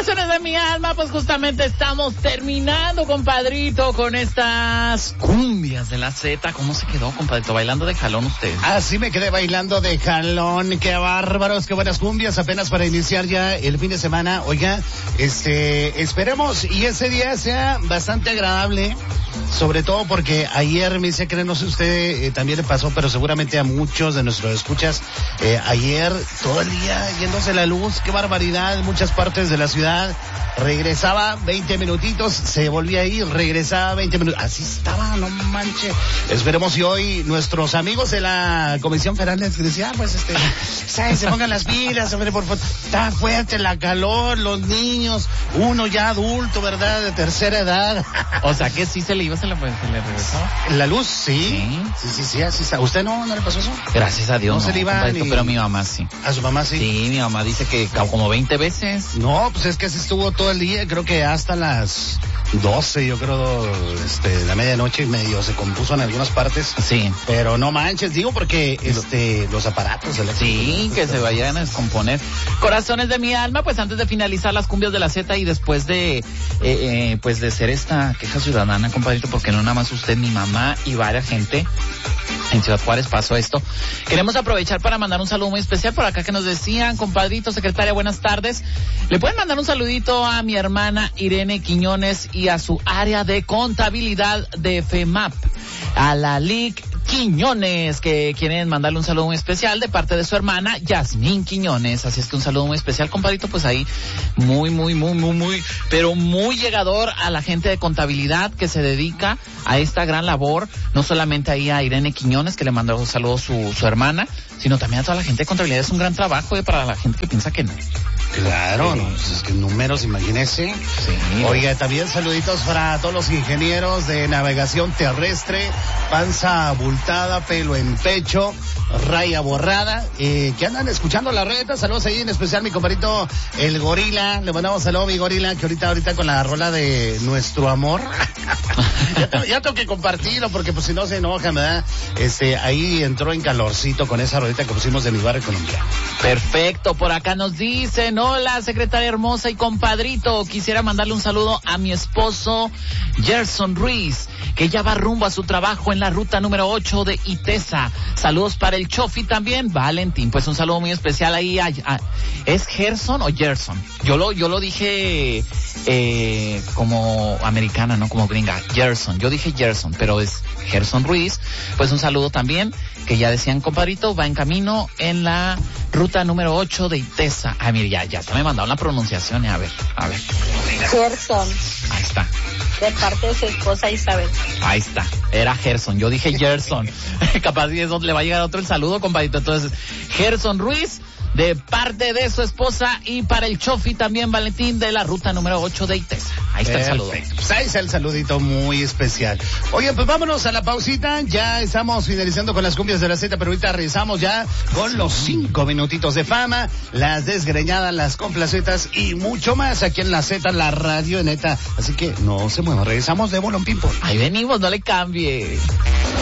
Corazones de mi alma, pues justamente estamos terminando, compadrito, con estas cumbias de la Z. ¿Cómo se quedó, compadrito? ¿Bailando de jalón usted? Así me quedé bailando de jalón. Qué bárbaros, qué buenas cumbias, apenas para iniciar ya el fin de semana. Oiga, esperemos y ese día sea bastante agradable, sobre todo porque ayer, me dice que no sé usted también le pasó, pero seguramente a muchos de nuestros escuchas, ayer todo el día yéndose la luz, qué barbaridad, en muchas partes de la ciudad. Regresaba 20 minutitos, se volvía a ir, regresaba 20 minutos, así estaba, no manche. Esperemos y hoy nuestros amigos de la Comisión Federal les decían, pues ¿sabes? Se pongan las pilas, hombre, por favor, está fuerte la calor, los niños, uno ya adulto, ¿verdad? De tercera edad. O sea que sí se le iba, se le regresó. La luz, sí, así está. ¿Usted no le pasó eso? Gracias a Dios, no se le iba ni... pero mi mamá sí. ¿A su mamá sí? Sí, mi mamá dice que como 20 veces. No, pues es que así estuvo todo el día, creo que hasta las 12, yo creo, la medianoche y medio se compuso en algunas partes. Sí. Pero no manches, digo porque, los aparatos eléctricos. Sí, que se vayan a descomponer. Corazones de mi alma, pues antes de finalizar las cumbias de la Z y después de ser esta queja ciudadana, compadrito, porque no nada más usted, mi mamá y varias gente en Ciudad Juárez pasó esto. Queremos aprovechar para mandar un saludo muy especial por acá que nos decían, compadrito, secretaria, buenas tardes. Le pueden mandar un saludito a mi hermana Irene Quiñones y a su área de contabilidad de FEMAP, a la LIC Quiñones, que quieren mandarle un saludo muy especial de parte de su hermana Yasmín Quiñones. Así es que un saludo muy especial, compadrito, pues ahí muy llegador a la gente de contabilidad que se dedica a esta gran labor, no solamente ahí a Irene Quiñones, que le mandó un saludo su hermana, sino también a toda la gente de contabilidad. Es un gran trabajo para la gente que piensa que no. Claro, no, pues es que números, imagínese. Sí. Oiga, también saluditos para todos los ingenieros de navegación terrestre, panza abultada, pelo en pecho, raya borrada, que andan escuchando la reta. Saludos ahí, en especial mi compadrito el Gorila. Le mandamos saludos, mi Gorila, que ahorita con la rola de Nuestro Amor. ya tengo que compartirlo porque pues si no se enojan, ¿verdad? Ahí entró en calorcito con esa rolita que pusimos de Mi Barrio Colombiano. Perfecto, por acá nos dicen, hola secretaria hermosa y compadrito, quisiera mandarle un saludo a mi esposo Gerson Ruiz, que ya va rumbo a su trabajo en la ruta número 8 de Itesa. Saludos para el Chofi también, Valentín, pues un saludo muy especial ahí ¿es Gerson o Gerson? Yo lo dije como americana, no como gringa, Gerson, yo dije Gerson, pero es Gerson Ruiz. Pues un saludo también, que ya decían, compadrito, va en camino en la ruta número 8 de Itesa. Ah, mira, ya me mandaron la pronunciación, a ver. Gerson. Ahí está. De parte de su esposa Isabel. Ahí está, era Gerson, yo dije Gerson. Capaz de eso le va a llegar otro el saludo, compadrito. Entonces, Gerson Ruiz, de parte de su esposa, y para el Chofi también, Valentín, de la ruta número 8 de Itesa. Ahí está. Perfecto. El saludo. Pues ahí está el saludito muy especial. Oye, pues vámonos a la pausita. Ya estamos finalizando con las cumbias de la Z, pero ahorita regresamos ya con los 5 minutitos de fama, las desgreñadas, las complacetas y mucho más aquí en la Z, la radio neta. Así que no se muevan, regresamos de Bolón Ping Pong. Ahí venimos, no le cambie.